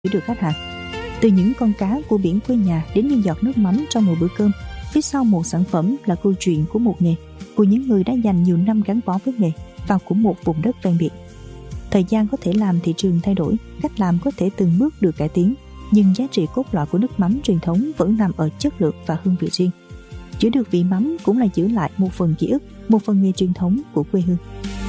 được khách hàng. Từ những con cá của biển quê nhà đến những giọt nước mắm trong một bữa cơm, phía sau một sản phẩm là câu chuyện của một nghề, của những người đã dành nhiều năm gắn bó với nghề và của một vùng đất ven biển. Thời gian có thể làm thị trường thay đổi, cách làm có thể từng bước được cải tiến, nhưng giá trị cốt lõi của nước mắm truyền thống vẫn nằm ở chất lượng và hương vị riêng. Giữ được vị mắm cũng là giữ lại một phần ký ức, một phần nghề truyền thống của quê hương.